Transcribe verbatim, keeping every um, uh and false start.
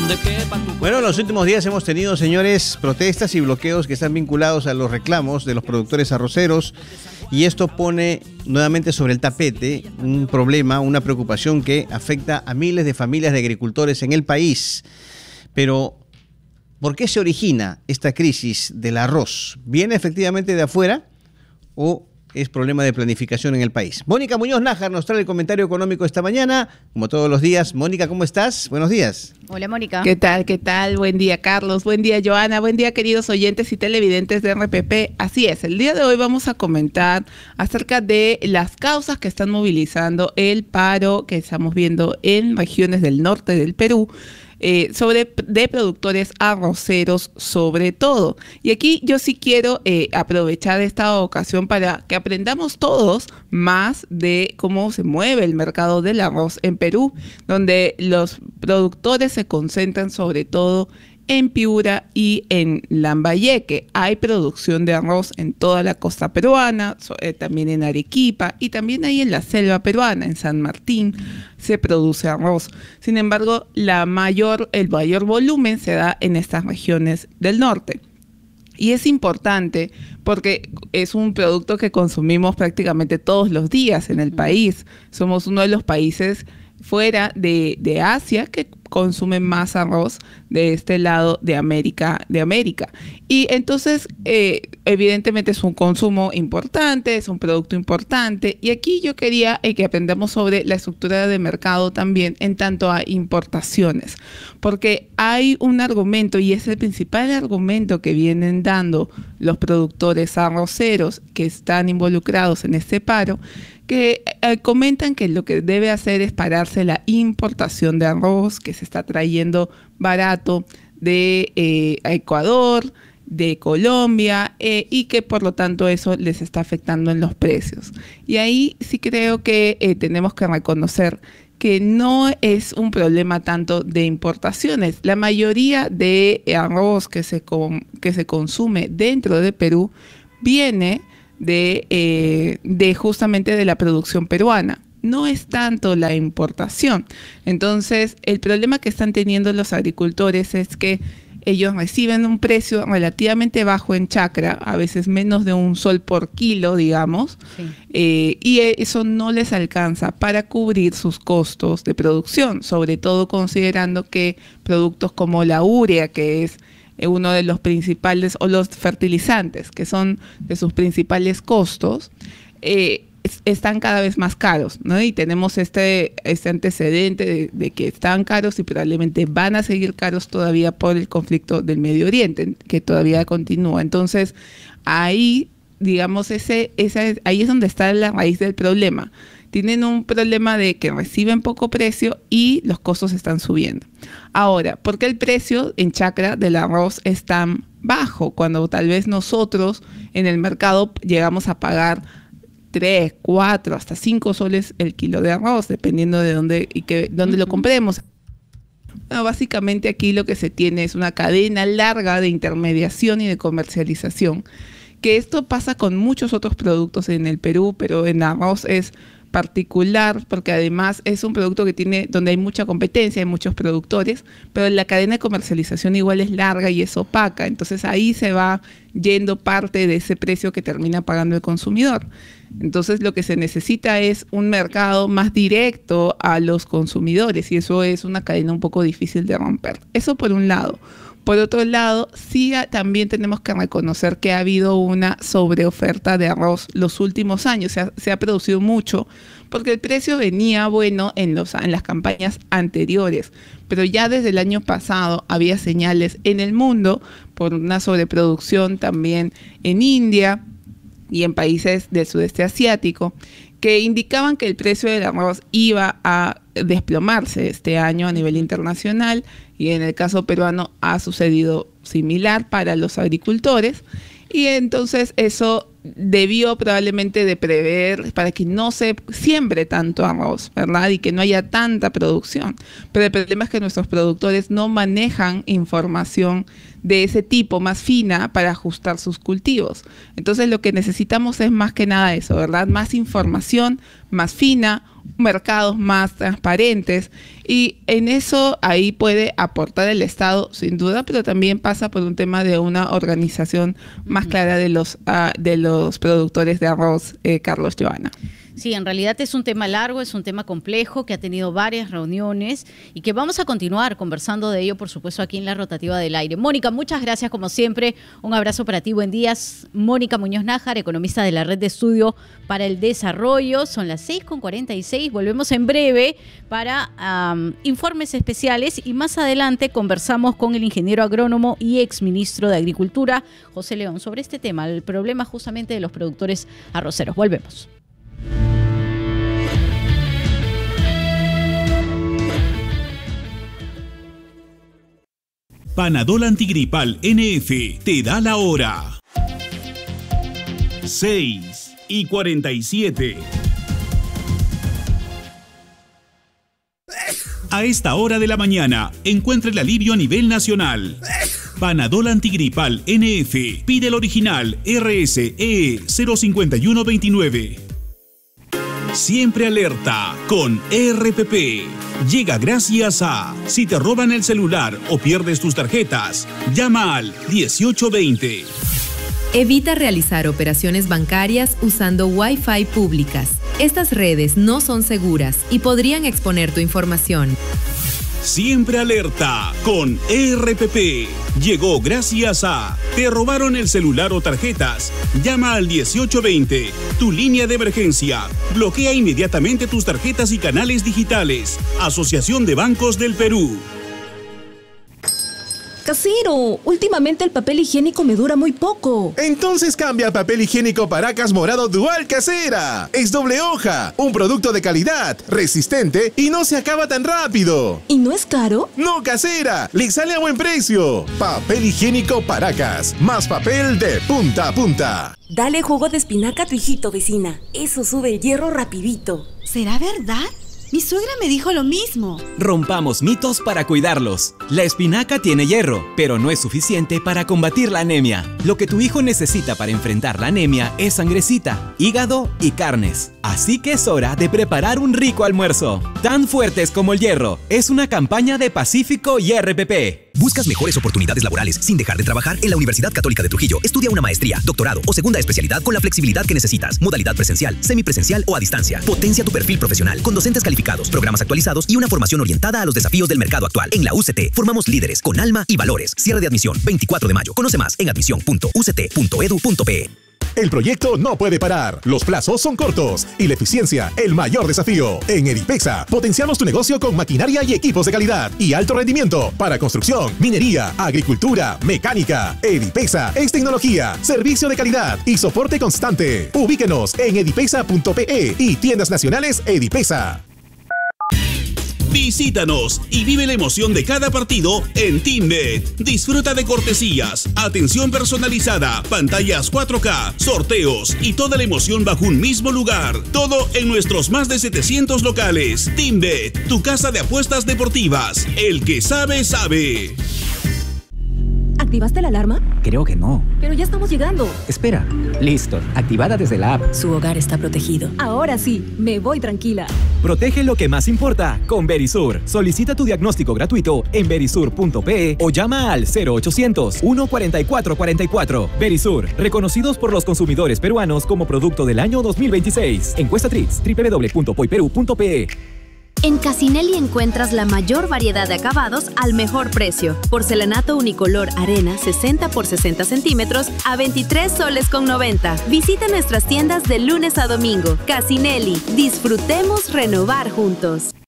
Bueno, en los últimos días hemos tenido, señores, protestas y bloqueos que están vinculados a los reclamos de los productores arroceros, y esto pone nuevamente sobre el tapete un problema, una preocupación que afecta a miles de familias de agricultores en el país. Pero, ¿por qué se origina esta crisis del arroz? ¿Viene efectivamente de afuera o es problema de planificación en el país? Mónica Muñoz Nájar nos trae el comentario económico esta mañana, como todos los días. Mónica, ¿cómo estás? Buenos días. Hola, Mónica. ¿Qué tal? ¿Qué tal? Buen día, Carlos. Buen día, Joana. Buen día, queridos oyentes y televidentes de R P P. Así es, el día de hoy vamos a comentar acerca de las causas que están movilizando el paro que estamos viendo en regiones del norte del Perú, Eh, sobre de productores arroceros sobre todo. Y aquí yo sí quiero eh, aprovechar esta ocasión para que aprendamos todos más de cómo se mueve el mercado del arroz en Perú, donde los productores se concentran sobre todo en Piura y en Lambayeque. Hay producción de arroz en toda la costa peruana, so, eh, también en Arequipa y también ahí en la selva peruana, en San Martín, se produce arroz. Sin embargo, la mayor, el mayor volumen se da en estas regiones del norte. Y es importante porque es un producto que consumimos prácticamente todos los días en el país. Somos uno de los países fuera de, de Asia que consumen más arroz de este lado de América, de América. Y entonces, eh, evidentemente es un consumo importante, es un producto importante. Y aquí yo quería eh, que aprendamos sobre la estructura de mercado también en tanto a importaciones. Porque hay un argumento, y es el principal argumento que vienen dando los productores arroceros que están involucrados en este paro, que eh, comentan que lo que debe hacer es pararse la importación de arroz que se está trayendo barato de eh, Ecuador, de Colombia, eh, y que por lo tanto eso les está afectando en los precios. Y ahí sí creo que eh, tenemos que reconocer que no es un problema tanto de importaciones. La mayoría de arroz que se, com- que se consume dentro de Perú viene de, eh, de justamente de la producción peruana. No es tanto la importación. Entonces, el problema que están teniendo los agricultores es que ellos reciben un precio relativamente bajo en chacra, a veces menos de un sol por kilo, digamos, sí. eh, y eso no les alcanza para cubrir sus costos de producción, sobre todo considerando que productos como la urea, que es uno de los principales, o los fertilizantes, que son de sus principales costos, eh, están cada vez más caros, ¿no? Y tenemos este, este antecedente de, de que están caros y probablemente van a seguir caros todavía por el conflicto del Medio Oriente, que todavía continúa. Entonces, ahí, digamos, ese, ese, ahí es donde está la raíz del problema. Tienen un problema de que reciben poco precio y los costos están subiendo. Ahora, ¿por qué el precio en chacra del arroz es tan bajo cuando tal vez nosotros en el mercado llegamos a pagar tres, cuatro, hasta cinco soles el kilo de arroz, dependiendo de dónde y que dónde uh-huh. lo compremos? Bueno, básicamente aquí lo que se tiene es una cadena larga de intermediación y de comercialización, que esto pasa con muchos otros productos en el Perú, pero en arroz es particular porque además es un producto que tiene, donde hay mucha competencia, hay muchos productores, pero la cadena de comercialización igual es larga y es opaca, entonces ahí se va yendo parte de ese precio que termina pagando el consumidor. Entonces lo que se necesita es un mercado más directo a los consumidores y eso es una cadena un poco difícil de romper. Eso por un lado. Por otro lado, sí también tenemos que reconocer que ha habido una sobreoferta de arroz los últimos años. Se ha, se ha producido mucho porque el precio venía bueno en, los, en las campañas anteriores, pero ya desde el año pasado había señales en el mundo por una sobreproducción también en India y en países del sudeste asiático que indicaban que el precio del arroz iba a desplomarse este año a nivel internacional, y en el caso peruano ha sucedido similar para los agricultores, y entonces eso debió probablemente de prever para que no se siembre tanto arroz, ¿verdad? Y que no haya tanta producción. Pero el problema es que nuestros productores no manejan información de ese tipo más fina para ajustar sus cultivos. Entonces lo que necesitamos es más que nada eso, ¿verdad? Más información, más fina, mercados más transparentes, y en eso ahí puede aportar el Estado sin duda, pero también pasa por un tema de una organización más clara de los, uh, de los productores de arroz, eh, Carlos, Joana. Sí, en realidad es un tema largo, es un tema complejo que ha tenido varias reuniones y que vamos a continuar conversando de ello, por supuesto, aquí en la Rotativa del Aire. Mónica, muchas gracias como siempre. Un abrazo para ti. Buen día. Mónica Muñoz Nájar, economista de la Red de Estudio para el Desarrollo. Son las seis con cuarenta y seis. Volvemos en breve para um, informes especiales y más adelante conversamos con el ingeniero agrónomo y exministro de Agricultura, José León, sobre este tema, el problema justamente de los productores arroceros. Volvemos. Panadol Antigripal N F te da la hora. seis y cuarenta y siete. A esta hora de la mañana, encuentra el alivio a nivel nacional. Panadol Antigripal N F. Pide el original R S E cero cinco uno dos nueve. Siempre alerta con R P P. Llega gracias a: si te roban el celular o pierdes tus tarjetas, llama al dieciocho veinte. Evita realizar operaciones bancarias usando Wi-Fi públicas. Estas redes no son seguras y podrían exponer tu información. Siempre alerta con R P P. Llegó gracias a: te robaron el celular o tarjetas. Llama al dieciocho veinte, tu línea de emergencia. Bloquea inmediatamente tus tarjetas y canales digitales. Asociación de Bancos del Perú. Casero, últimamente el papel higiénico me dura muy poco. Entonces cambia al papel higiénico Paracas Morado Dual Casera. Es doble hoja, un producto de calidad, resistente y no se acaba tan rápido. ¿Y no es caro? No, Casera, le sale a buen precio. Papel higiénico Paracas, más papel de punta a punta. Dale jugo de espinaca a tu hijito, vecina. Eso sube el hierro rapidito. ¿Será verdad? Mi suegra me dijo lo mismo. Rompamos mitos para cuidarlos. La espinaca tiene hierro, pero no es suficiente para combatir la anemia. Lo que tu hijo necesita para enfrentar la anemia es sangrecita, hígado y carnes. Así que es hora de preparar un rico almuerzo. Tan fuertes como el hierro. Es una campaña de Pacífico y R P P. ¿Buscas mejores oportunidades laborales sin dejar de trabajar? En la Universidad Católica de Trujillo, estudia una maestría, doctorado o segunda especialidad con la flexibilidad que necesitas. Modalidad presencial, semipresencial o a distancia. Potencia tu perfil profesional con docentes calificados, programas actualizados y una formación orientada a los desafíos del mercado actual. En la U C T, formamos líderes con alma y valores. Cierre de admisión, veinticuatro de mayo. Conoce más en admisión punto u c t punto edu punto pe. El proyecto no puede parar, los plazos son cortos y la eficiencia el mayor desafío. En Edipexa potenciamos tu negocio con maquinaria y equipos de calidad y alto rendimiento para construcción, minería, agricultura, mecánica. Edipexa es tecnología, servicio de calidad y soporte constante. Ubíquenos en edipexa punto pe y tiendas nacionales Edipexa. Visítanos y vive la emoción de cada partido en TeamBet. Disfruta de cortesías, atención personalizada, pantallas cuatro K, sorteos y toda la emoción bajo un mismo lugar. Todo en nuestros más de setecientos locales. TeamBet, tu casa de apuestas deportivas. El que sabe, sabe. ¿Activaste la alarma? Creo que no. Pero ya estamos llegando. Espera. Listo. Activada desde la app. Su hogar está protegido. Ahora sí, me voy tranquila. Protege lo que más importa con Verisur. Solicita tu diagnóstico gratuito en verisur punto pe o llama al cero ochocientos, uno cuarenta y cuatro cuarenta y cuatro. Verisur, reconocidos por los consumidores peruanos como producto del año dos mil veintiséis. Encuesta Trix, doble u doble u doble u punto poiperú punto pe. En Casinelli encuentras la mayor variedad de acabados al mejor precio. Porcelanato unicolor arena sesenta por sesenta centímetros a veintitrés soles con noventa. Visita nuestras tiendas de lunes a domingo. Casinelli, disfrutemos renovar juntos.